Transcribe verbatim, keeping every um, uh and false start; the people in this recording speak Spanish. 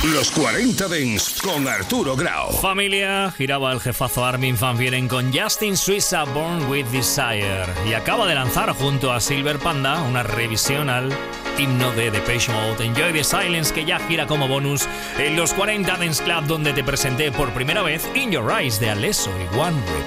Los cuarenta Dance con Arturo Grau. Familia, giraba el jefazo Armin van Buuren con Justin Suissa, Born with Desire. Y acaba de lanzar junto a Silver Panda una revisión al himno de Depeche Mode, Enjoy the Silence, que ya gira como bonus en los cuarenta Dance Club, donde te presenté por primera vez In Your Eyes de Alesso y One Republic.